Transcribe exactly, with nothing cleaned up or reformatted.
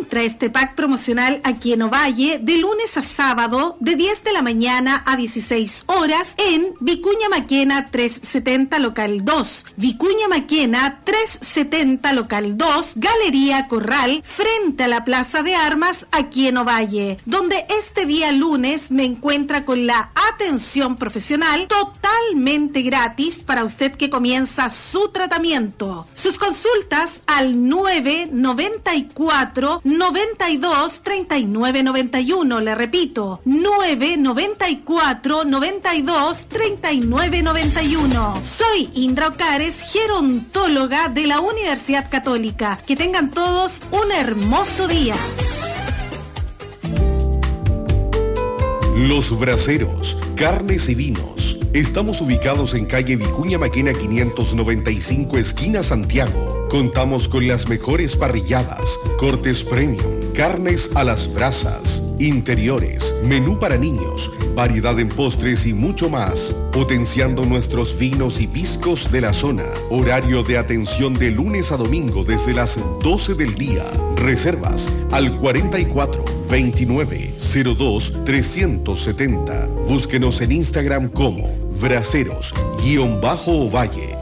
Encuentra este pack promocional aquí en Ovalle de lunes a sábado de diez de la mañana a dieciséis horas en Vicuña Maquena trescientos setenta local dos, Vicuña Maquena trescientos setenta local dos, Galería Corral, frente a la Plaza de Armas aquí en Ovalle, donde este día lunes me encuentra con la atención profesional totalmente gratis para usted que comienza su tratamiento. Sus consultas al nueve noventa y cuatro, noventa y dos, treinta y nueve noventa y uno, le repito, nueve noventa y cuatro, noventa y dos, treinta y nueve noventa y uno. Soy Indra Ocares, gerontóloga de la Universidad Católica. Que tengan todos un hermoso día. Los Braseros, carnes y vinos. Estamos ubicados en calle Vicuña Maquena quinientos noventa y cinco, esquina Santiago. Contamos con las mejores parrilladas, cortes premium, carnes a las brasas, interiores, menú para niños, variedad en postres y mucho más, potenciando nuestros vinos y piscos de la zona. Horario de atención de lunes a domingo desde las doce del día. Reservas al cuarenta y cuatro, veintinueve, cero dos, trescientos setenta. Búsquenos en Instagram como Braseros-Ovalle